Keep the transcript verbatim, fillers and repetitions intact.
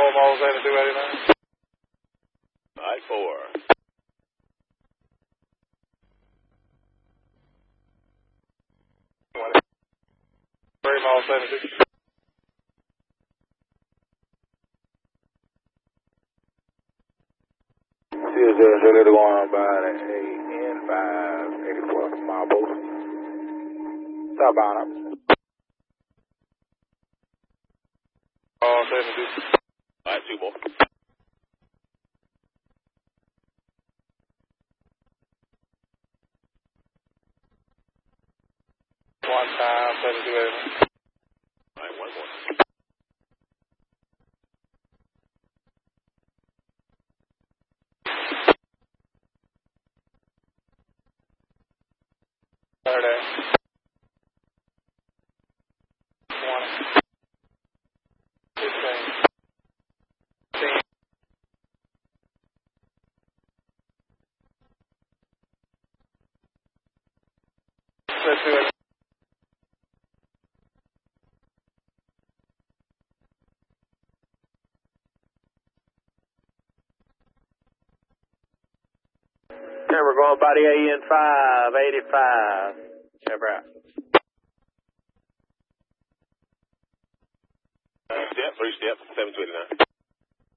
four miles seventy-two eighty-nine. I four. Three miles seventy-two. C S zero zero going on by the A N five eighty-four mile post. Southbound up. Uh, seventy-two. Alright, two more. One time, seventy-two eighty-nine. Alright, one more. Saturday. One. Fifteen. Fifteen. seventy-two eighty-nine. And we're going by the A N five eighty-five. Ever out. Step, three step, seven two eighty-nine.